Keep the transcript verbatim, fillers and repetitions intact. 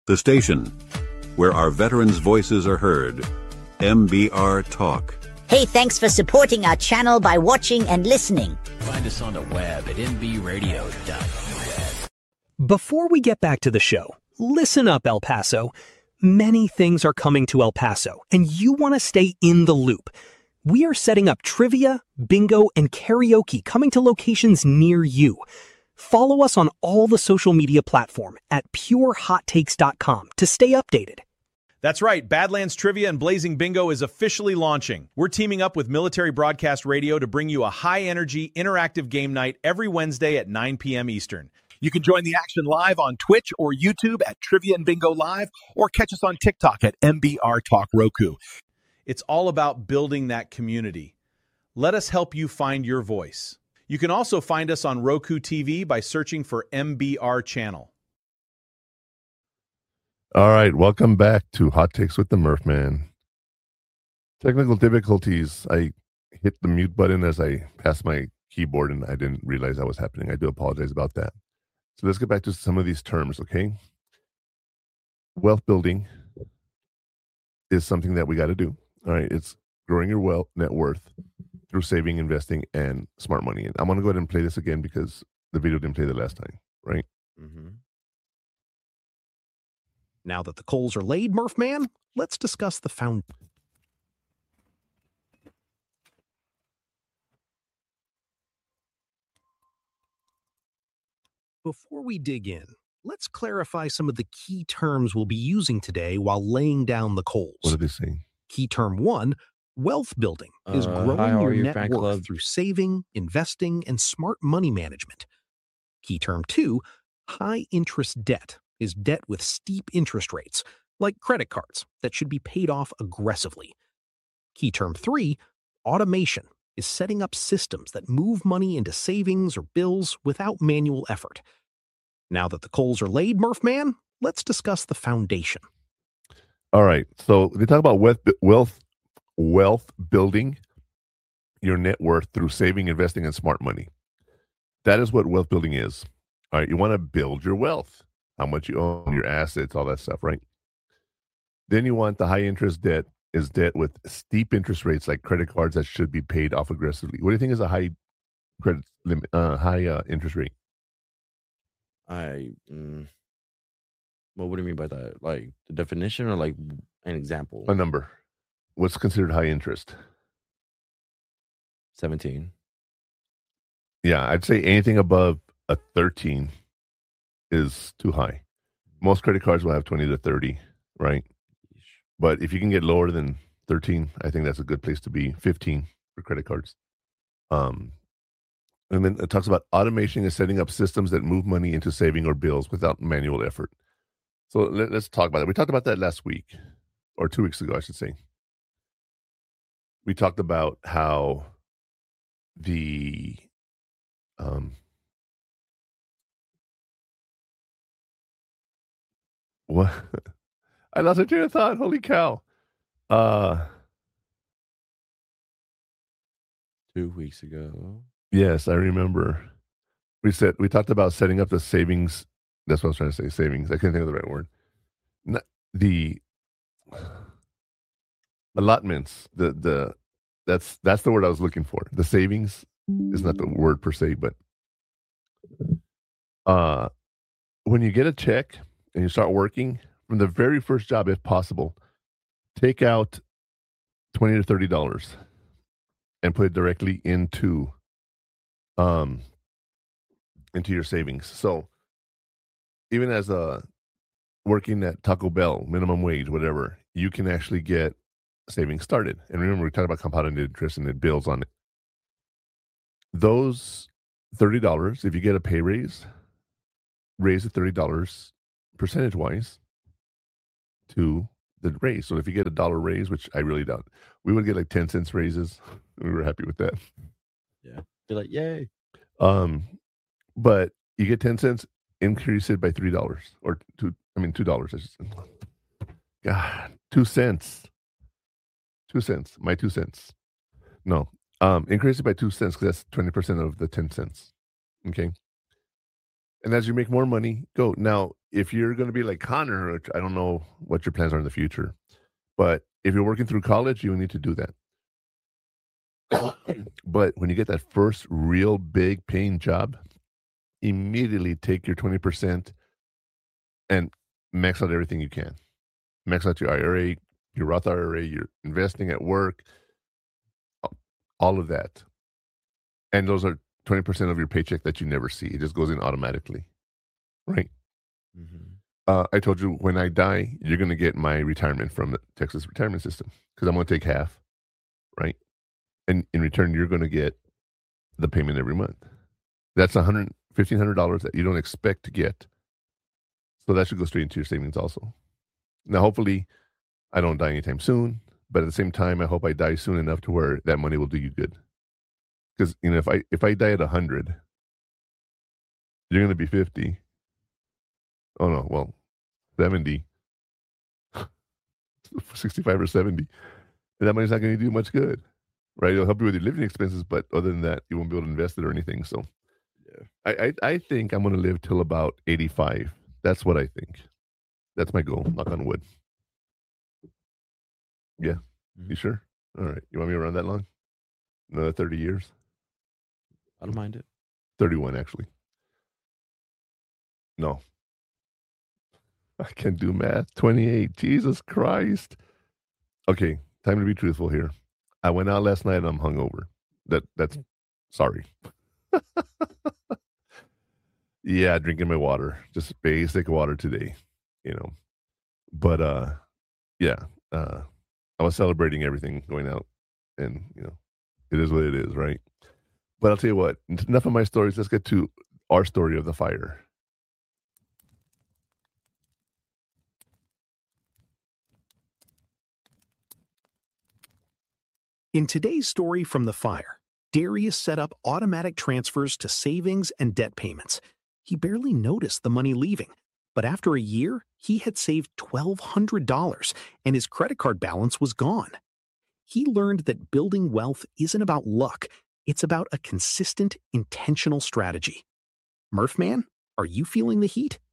The station where our veterans' voices are heard. M B R Talk. Hey, thanks for supporting our channel by watching and listening. Find us on the web at m b radio dot net. Before we get back to the show, listen up, El Paso. Many things are coming to El Paso, and you want to stay in the loop. We are setting up trivia, bingo, and karaoke coming to locations near you. Follow us on all the social media platform at pure hot takes dot com to stay updated. That's right, Badlands Trivia and Blazing Bingo is officially launching. We're teaming up with Military Broadcast Radio to bring you a high-energy, interactive game night every Wednesday at nine p.m. Eastern. You can join the action live on Twitch or YouTube at Trivia and Bingo Live, or catch us on TikTok at M B R Talk Roku. It's all about building that community. Let us help you find your voice. You can also find us on Roku T V by searching for M B R Channel. All right, welcome back to Hot Takes with the Murph Man. Technical difficulties. I hit the mute button as I passed my keyboard and I didn't realize that was happening. I do apologize about that. So let's get back to some of these terms, okay? Wealth building is something that we got to do. All right, it's growing your wealth net worth through saving, investing, and smart money. And I'm going to go ahead and play this again because the video didn't play the last time, right? Mm-hmm. Now that the coals are laid, Murph Man, let's discuss the found. Before we dig in, let's clarify some of the key terms we'll be using today while laying down the coals. What are they saying? Key term one, wealth building, is Uh, growing hi, how your are you, net fan worth club? through saving, investing, and smart money management. Key term two, high interest debt, is debt with steep interest rates, like credit cards, that should be paid off aggressively. Key term three, automation, is setting up systems that move money into savings or bills without manual effort. Now that the coals are laid, Murph Man, let's discuss the foundation. All right, so they talk about wealth, wealth, wealth building your net worth through saving, investing, and smart money. That is what wealth building is. All right, you want to build your wealth, how much you own, your assets, all that stuff, right? Then you want the high interest debt is debt with steep interest rates like credit cards that should be paid off aggressively. What do you think is a high credit limit, uh, high uh, interest rate? I. Mm, well, what do you mean by that? Like the definition or like an example? A number. What's considered high interest? seventeen. Yeah, I'd say anything above a thirteen is too high. Most credit cards will have twenty to thirty, right? But if you can get lower than thirteen, I think that's a good place to be. fifteen for credit cards. Um, and then it talks about automation and setting up systems that move money into saving or bills without manual effort. So let, let's talk about that. We talked about that last week, or two weeks ago, I should say. We talked about how the um, what I lost a train of thought. Holy cow! Uh, Two weeks ago. yes, I remember. We said we talked about setting up the savings. That's what I was trying to say. Savings. I couldn't think of the right word. Not, the allotments. The the that's that's the word I was looking for. The savings is not the word per se, but uh, when you get a check and you start working from the very first job, if possible, take out twenty to thirty dollars and put it directly into um into your savings. So even as a working at Taco Bell, minimum wage, whatever, you can actually get savings started. And remember, we talked about compounded interest and it builds on it. Those thirty dollars, if you get a pay raise, raise the thirty dollars percentage wise to the raise. So if you get a dollar raise, which I really doubt, we would get like ten cents raises. We were happy with that. Yeah. Be like, yay. Um, but you get ten cents, increase it by three dollars or two. I mean, two dollars. I should say. God, two cents. Two cents. My two cents. No, um, increase it by two cents because that's twenty percent of the ten cents. Okay. And as you make more money, go now. if you're going to be like Connor, which I don't know what your plans are in the future, but if you're working through college, you need to do that. But when you get that first real big paying job, immediately take your twenty percent and max out everything you can. Max out your I R A, your Roth I R A, your investing at work, all of that. And those are twenty percent of your paycheck that you never see. It just goes in automatically, right? Mm-hmm. Uh, I told you when I die, you're going to get my retirement from the Texas retirement system because I'm going to take half, right? And in return, you're going to get the payment every month. That's one hundred dollars, fifteen hundred dollars that you don't expect to get. So that should go straight into your savings also. Now, hopefully, I don't die anytime soon. But at the same time, I hope I die soon enough to where that money will do you good. Because, you know, if I if I die at one hundred, you're going to be fifty. Oh, no, well, seventy. sixty-five or seventy. And that money's not going to do much good. Right, it'll help you with your living expenses, but other than that, you won't be able to invest it or anything. So, yeah, I I, I think I'm going to live till about eighty-five. That's what I think. That's my goal. Knock on wood. Yeah, Mm-hmm. you sure? All right. You want me to run that long? Another thirty years? I don't mind it. thirty-one, actually. No, I can't do math. twenty-eight. Jesus Christ. Okay, time to be truthful here. I went out last night and I'm hungover. That that's sorry. Yeah, drinking my water. Just basic water today, you know. But uh yeah, uh I was celebrating everything going out, and you know, it is what it is, right? But I'll tell you what, enough of my stories. Let's get to our story of the fire. In today's story from the fire, Darius set up automatic transfers to savings and debt payments. He barely noticed the money leaving, but after a year, he had saved twelve hundred dollars and his credit card balance was gone. He learned that building wealth isn't about luck, it's about a consistent, intentional strategy. Murph Man, are you feeling the heat?